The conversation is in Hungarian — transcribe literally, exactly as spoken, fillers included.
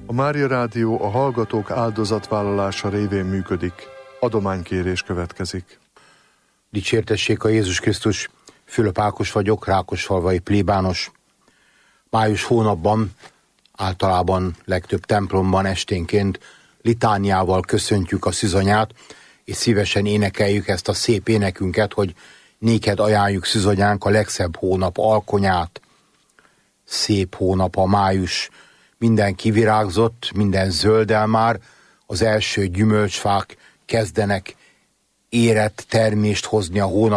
A Mária Rádió a hallgatók áldozatvállalása révén működik. Adománykérés következik. Dicsértessék a Jézus Krisztus! Fülöp Ákos vagyok, rákosfalvai plébános. Május hónapban, általában legtöbb templomban esténként litániával köszöntjük a szűzanyát, és szívesen énekeljük ezt a szép énekünket, hogy néked ajánljuk szűzanyánk a legszebb hónap alkonyát. Szép hónap a május, minden kivirágzott, minden zöldel már, az első gyümölcsfák kezdenek érett termést hozni a hónap